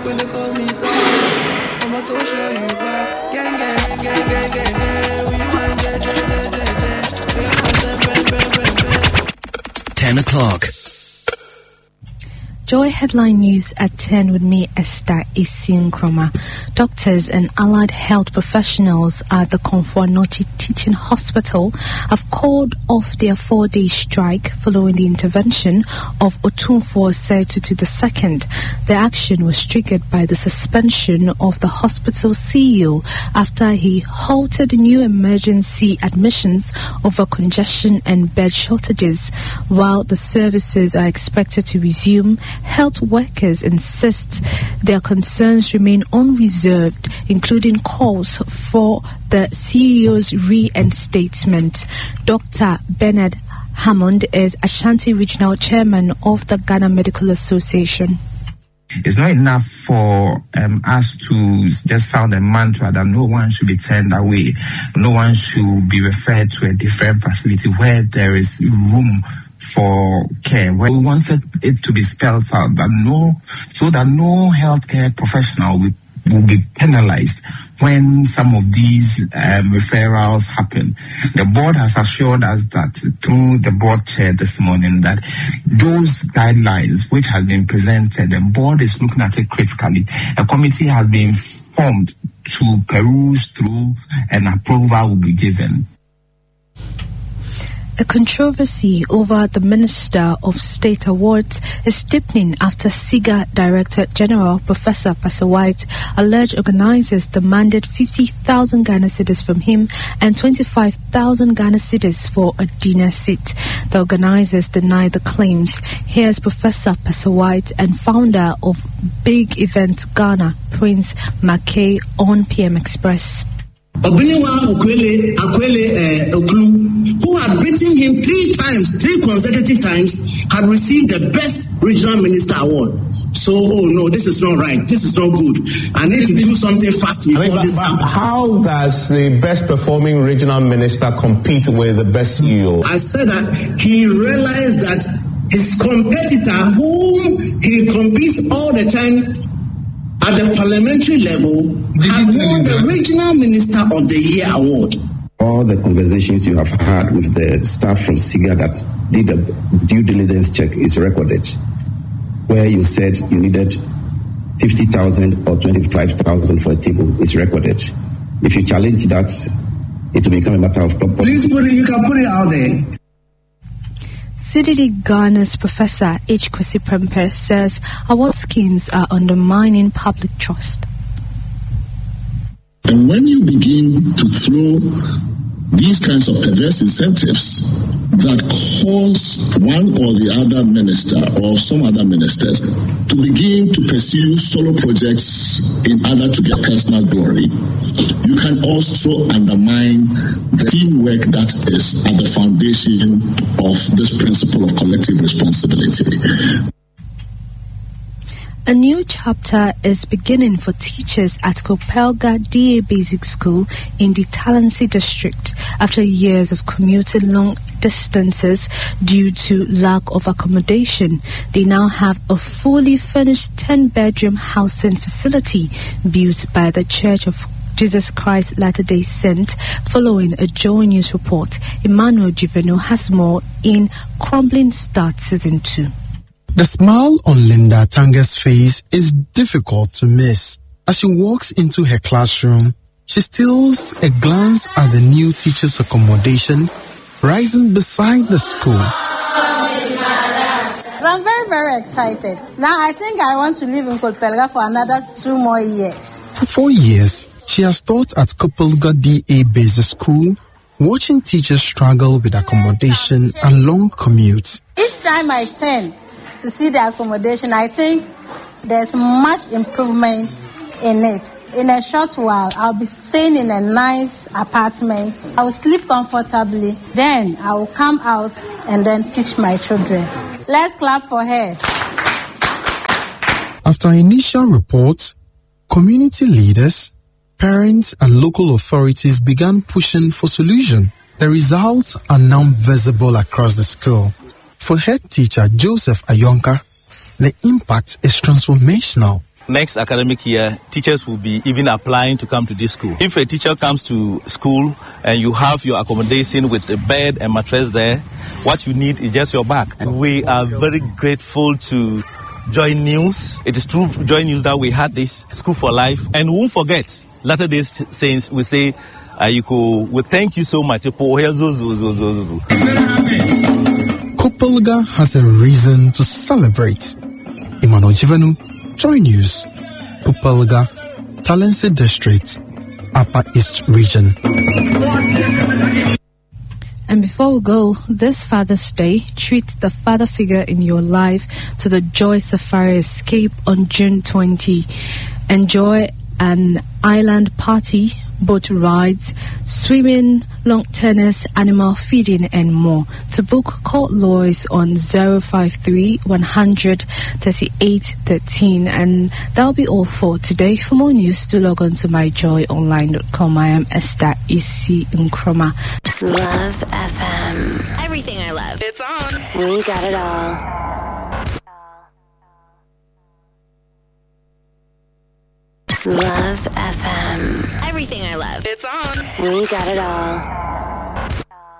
when they call me son. I'ma to show you back. Gang, gang, gang, gang, gang, gang. We want 10 o'clock. Joy Headline News at 10 with me, Esther Isinkroma. Doctors and allied health professionals at the Komfo-Anokye Teaching Hospital have called off their 4-day strike following the intervention of Otumfuo Osei-Tutu II. The action was triggered by the suspension of the hospital CEO after he halted new emergency admissions over congestion and bed shortages. While the services are expected to resume, health workers insist their concerns remain unreserved, including calls for the CEO's reinstatement. Dr. Bernard Hammond is Ashanti Regional Chairman of the Ghana Medical Association. It's not enough for us to just sound a mantra that no one should be turned away, no one should be referred to a different facility where there is room for care. Well, we wanted it to be spelled out that no healthcare professional will be penalized when some of these referrals happen. The board has assured us that through the board chair this morning that those guidelines which have been presented, the board is looking at it critically. A committee has been formed to peruse through and approval will be given. A controversy over the Minister of State Awards is deepening after SIGA Director General Professor Pastor White alleged organizers demanded 50,000 Ghana cedis from him and 25,000 Ghana cedis for a dinner seat. The organizers deny the claims. Here's Professor Pastor White and founder of Big Event Ghana, Prince Mackay, on PM Express. Obiniwa Akwele Oklu, who had beaten him three consecutive times, had received the Best Regional Minister Award. So, no, this is not right. This is not good. I need to do something fast before this happens. How does the best performing regional minister compete with the best CEO? I said that he realized that his competitor, whom he competes all the time, at the parliamentary level, have won the Regional Minister of the Year award. All the conversations you have had with the staff from SIGA that did a due diligence check is recorded, where you said you needed 50,000 or 25,000 for a table is recorded. If you challenge that, it will become a matter of purpose. Please you can put it out there. CDD Ghana's Professor H. Kwesi Prempeh says award schemes are undermining public trust. And when you begin to throw these kinds of perverse incentives that cause one or the other minister or some other ministers to begin to pursue solo projects in order to get personal glory, you can also undermine the teamwork that is at the foundation of this principle of collective responsibility. A new chapter is beginning for teachers at Kopelga DA Basic School in the Talensi district after years of commuting long distances due to lack of accommodation. They now have a fully furnished 10-bedroom housing facility built by the Church of Jesus Christ Latter-day Saint. Following a Joy News report, Emmanuel Juveno has more in Crumbling Start Season 2. The smile on Linda Tanger's face is difficult to miss. As she walks into her classroom, she steals a glance at the new teacher's accommodation rising beside the school. I'm very, very excited. Now I think I want to live in Kopelga for another 2 more years. For 4 years, she has taught at Kopelga DA Basic School, watching teachers struggle with accommodation and long commutes. Each time I turn to see the accommodation, I think there's much improvement in it. In a short while, I'll be staying in a nice apartment. I will sleep comfortably. Then I will come out and then teach my children. Let's clap for her. After initial reports, community leaders, parents and local authorities began pushing for solution. The results are now visible across the school. For head teacher Joseph Ayonka, the impact is transformational. next academic year, teachers will be even applying to come to this school. If a teacher comes to school and you have your accommodation with a bed and mattress there, what you need is just your bag. And we are very grateful to Joy News. It is through Joy News that we had this School for Life. And we won't forget, Latter-day Saints, we say, we thank you so much. Kopelga has a reason to celebrate. Emmanuel Jivenu, Joy News, Kopelga, Talensi District, Upper East Region. And before we go, this Father's Day, treat the father figure in your life to the Joy Safari Escape on June 20. Enjoy an island party, boat rides, swimming, long tennis, animal feeding, and more. To book, call Lois on 053 100 3813. And that'll be all for today. For more news, do log on to myjoyonline.com. I am Esther Isi Nkrumah. Love FM. Everything I love. It's on. We got it all. Love FM. Everything I love. It's on. We got it all.